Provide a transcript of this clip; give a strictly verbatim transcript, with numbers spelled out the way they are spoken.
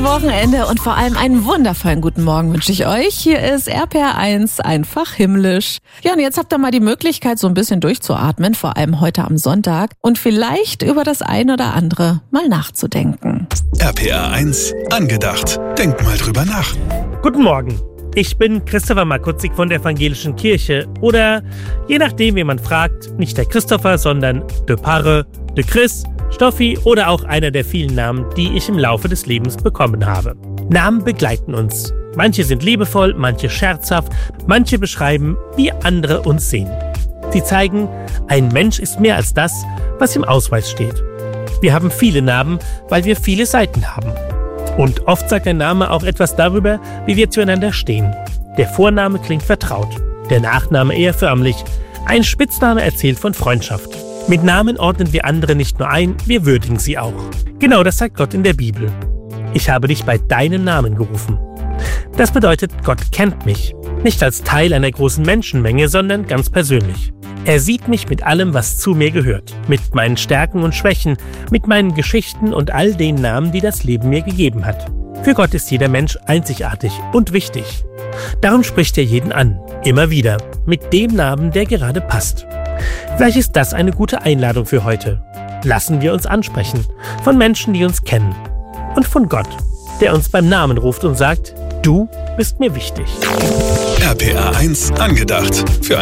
Wochenende und vor allem einen wundervollen guten Morgen wünsche ich euch. Hier ist R P R eins, einfach himmlisch. Ja, und jetzt habt ihr mal die Möglichkeit, so ein bisschen durchzuatmen, vor allem heute am Sonntag, und vielleicht über das ein oder andere mal nachzudenken. R P R eins, angedacht. Denkt mal drüber nach. Guten Morgen. Ich bin Christopher Markutzig von der Evangelischen Kirche oder, je nachdem, wie man fragt, nicht der Christopher, sondern de Parre, de Chris, Stoffi oder auch einer der vielen Namen, die ich im Laufe des Lebens bekommen habe. Namen begleiten uns. Manche sind liebevoll, manche scherzhaft, manche beschreiben, wie andere uns sehen. Sie zeigen, ein Mensch ist mehr als das, was im Ausweis steht. Wir haben viele Namen, weil wir viele Seiten haben. Und oft sagt ein Name auch etwas darüber, wie wir zueinander stehen. Der Vorname klingt vertraut, der Nachname eher förmlich. Ein Spitzname erzählt von Freundschaft. Mit Namen ordnen wir andere nicht nur ein, wir würdigen sie auch. Genau das sagt Gott in der Bibel. Ich habe dich bei deinem Namen gerufen. Das bedeutet, Gott kennt mich. Nicht als Teil einer großen Menschenmenge, sondern ganz persönlich. Er sieht mich mit allem, was zu mir gehört. Mit meinen Stärken und Schwächen, mit meinen Geschichten und all den Namen, die das Leben mir gegeben hat. Für Gott ist jeder Mensch einzigartig und wichtig. Darum spricht er jeden an, immer wieder, mit dem Namen, der gerade passt. Vielleicht ist das eine gute Einladung für heute. Lassen wir uns ansprechen, von Menschen, die uns kennen. Und von Gott, der uns beim Namen ruft und sagt, du bist mir wichtig. R P R eins, angedacht. Für